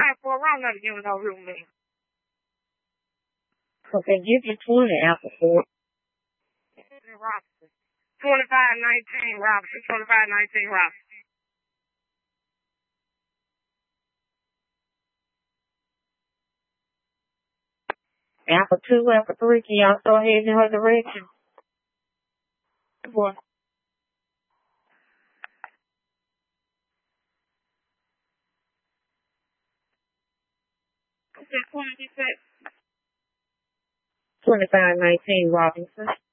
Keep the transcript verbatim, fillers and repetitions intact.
time for around not giving no real name. Okay, give you twenty Apple for it. Robinson. twenty-five nineteen Robinson. twenty-five nineteen Robinson. Apple two, Apple three, can y'all start heading in her direction? What? Okay, twenty-six. twenty-five nineteen Robinson.